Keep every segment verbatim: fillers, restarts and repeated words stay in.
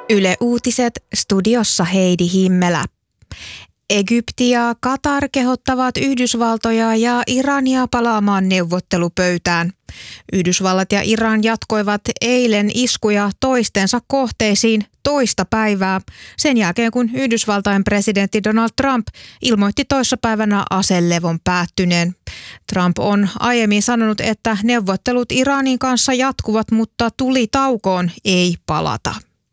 Yle Uutiset, studiossa Heidi Himmelä. Egypti ja Katar kehottavat Yhdysvaltoja ja Irania palaamaan neuvottelupöytään. Yhdysvallat ja Iran jatkoivat eilen iskuja toistensa kohteisiin toista päivää sen jälkeen, kun Yhdysvaltain presidentti Donald Trump ilmoitti toissapäivänä aselevon päättyneen. Trump on aiemmin sanonut, että neuvottelut Iranin kanssa jatkuvat, mutta tulitaukoon ei palata.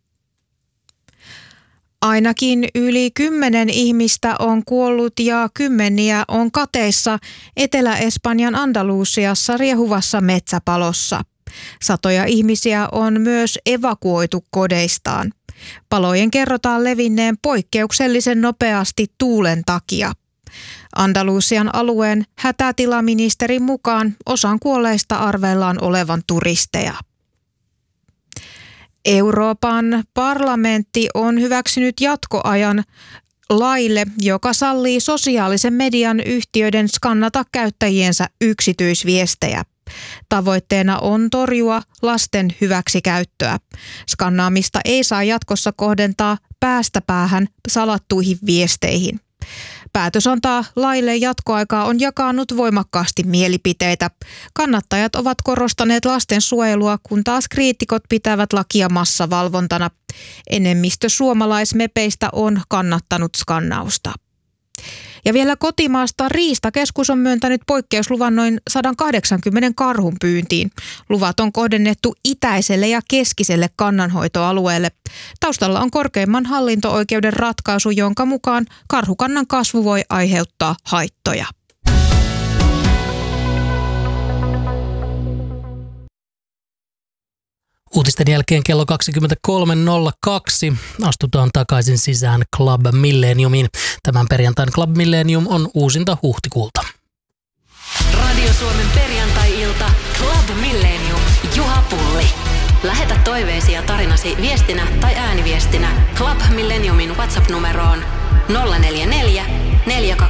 Ainakin yli kymmenen ihmistä on kuollut ja kymmeniä on kateissa Etelä-Espanjan Andalusiassa riehuvassa metsäpalossa. Satoja ihmisiä on myös evakuoitu kodeistaan. Palojen kerrotaan levinneen poikkeuksellisen nopeasti tuulen takia. Andalusian alueen hätätilaministerin mukaan osan kuolleista arvellaan olevan turisteja. Euroopan parlamentti on hyväksynyt jatkoajan laille, joka sallii sosiaalisen median yhtiöiden skannata käyttäjiensä yksityisviestejä. Tavoitteena on torjua lasten hyväksikäyttöä. Skannaamista ei saa jatkossa kohdentaa päästä päähän salattuihin viesteihin. Päätös antaa laille jatkoaikaa on jakanut voimakkaasti mielipiteitä. Kannattajat ovat korostaneet lastensuojelua, kun taas kriitikot pitävät lakia massavalvontana. Enemmistö suomalaismepeistä on kannattanut skannausta. Ja vielä kotimaasta Riistakeskus on myöntänyt poikkeusluvan noin sata kahdeksankymmentä karhun pyyntiin. Luvat on kohdennettu itäiselle ja keskiselle kannanhoitoalueelle. Taustalla on korkeimman hallinto-oikeuden ratkaisu, jonka mukaan karhukannan kasvu voi aiheuttaa haittoja. Uutisten jälkeen kello kaksikymmentäkolme nolla kaksi astutaan takaisin sisään Club Millenniumiin. Tämän perjantain Club Millennium on uusinta huhtikuulta. Radio Suomen perjantai-ilta Club Millennium. Juha Pulli. Lähetä toiveesi ja tarinasi viestinä tai ääniviestinä Club Millenniumin WhatsApp-numeroon nolla neljä neljä neljä